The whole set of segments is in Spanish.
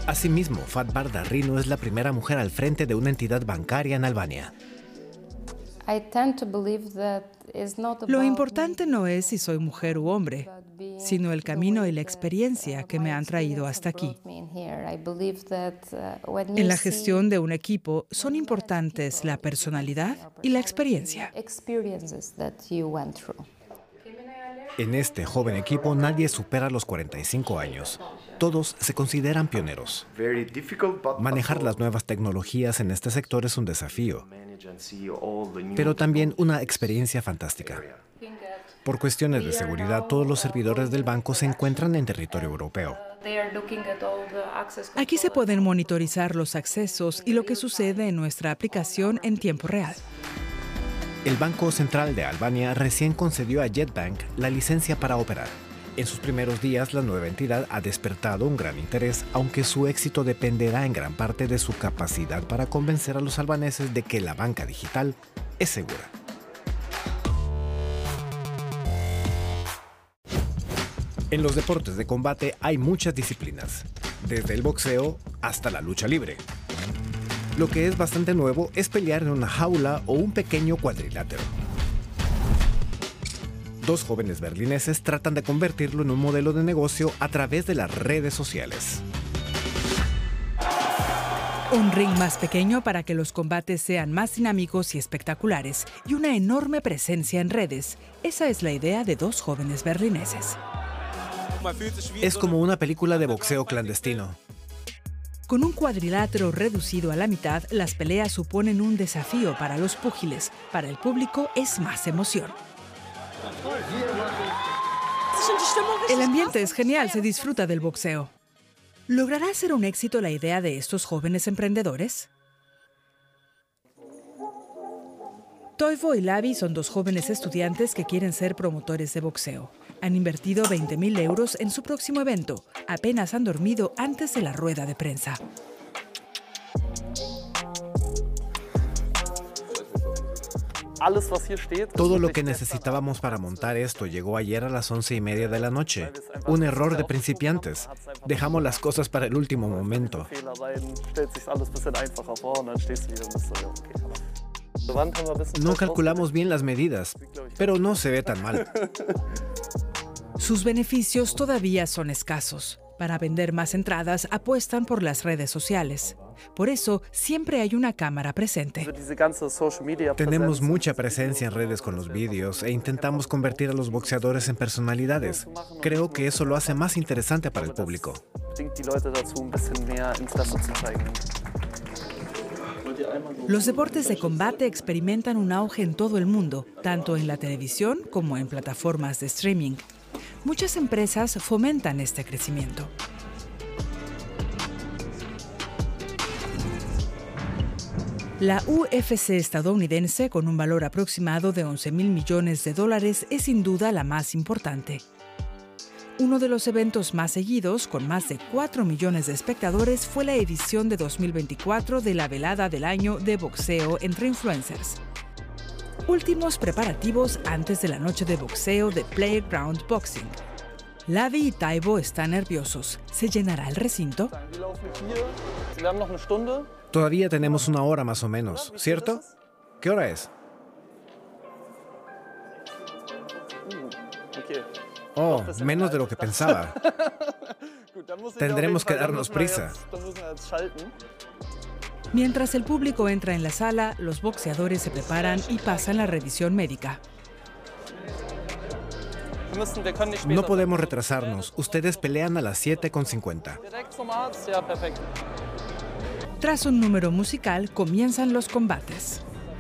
Asimismo, Fatbar Darrino es la primera mujer al frente de una entidad bancaria en Albania. Lo importante no es si soy mujer u hombre, sino el camino y la experiencia que me han traído hasta aquí. En la gestión de un equipo son importantes la personalidad y la experiencia. En este joven equipo nadie supera los 45 años. Todos se consideran pioneros. Manejar las nuevas tecnologías en este sector es un desafío, pero también una experiencia fantástica. Por cuestiones de seguridad, todos los servidores del banco se encuentran en territorio europeo. Aquí se pueden monitorizar los accesos y lo que sucede en nuestra aplicación en tiempo real. El Banco Central de Albania recién concedió a JetBank la licencia para operar. En sus primeros días, la nueva entidad ha despertado un gran interés, aunque su éxito dependerá en gran parte de su capacidad para convencer a los albaneses de que la banca digital es segura. En los deportes de combate hay muchas disciplinas, desde el boxeo hasta la lucha libre. Lo que es bastante nuevo es pelear en una jaula o un pequeño cuadrilátero. Dos jóvenes berlineses tratan de convertirlo en un modelo de negocio a través de las redes sociales. Un ring más pequeño para que los combates sean más dinámicos y espectaculares, y una enorme presencia en redes. Esa es la idea de dos jóvenes berlineses. Es como una película de boxeo clandestino. Con un cuadrilátero reducido a la mitad, las peleas suponen un desafío para los púgiles. Para el público es más emoción. El ambiente es genial, se disfruta del boxeo. ¿Logrará ser un éxito la idea de estos jóvenes emprendedores? Toivo y Lavi son dos jóvenes estudiantes que quieren ser promotores de boxeo. Han invertido 20.000 euros en su próximo evento. Apenas han dormido antes de la rueda de prensa. Todo lo que necesitábamos para montar esto llegó ayer a las 11:30 de la noche. Un error de principiantes. Dejamos las cosas para el último momento. No calculamos bien las medidas, pero no se ve tan mal. Sus beneficios todavía son escasos. Para vender más entradas, apuestan por las redes sociales. Por eso, siempre hay una cámara presente. Tenemos mucha presencia en redes con los vídeos e intentamos convertir a los boxeadores en personalidades. Creo que eso lo hace más interesante para el público. Los deportes de combate experimentan un auge en todo el mundo, tanto en la televisión como en plataformas de streaming. Muchas empresas fomentan este crecimiento. La UFC estadounidense, con un valor aproximado de 11.000 millones de dólares, es sin duda la más importante. Uno de los eventos más seguidos, con más de 4 millones de espectadores, fue la edición de 2024 de la velada del año de boxeo entre influencers. Últimos preparativos antes de la noche de boxeo de Playground Boxing. Lavi y Taivo están nerviosos. ¿Se llenará el recinto? Todavía tenemos una hora más o menos, ¿cierto? ¿Qué hora es? Oh, menos de lo que pensaba. Tendremos que darnos prisa. Mientras el público entra en la sala, los boxeadores se preparan y pasan la revisión médica. No podemos retrasarnos. Ustedes pelean a las 7:50. Tras un número musical, comienzan los combates.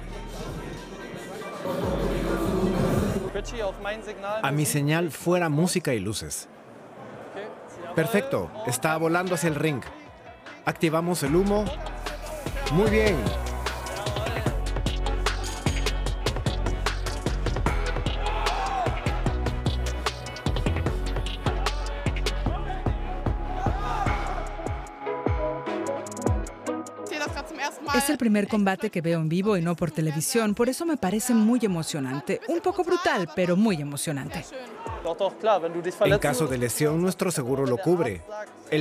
A mi señal, fuera música y luces. Perfecto, está volando hacia el ring. Activamos el humo. Muy bien. Es el primer combate que veo en vivo y no por televisión, por eso me parece muy emocionante. Un poco brutal, pero muy emocionante. En caso de lesión, nuestro seguro lo cubre.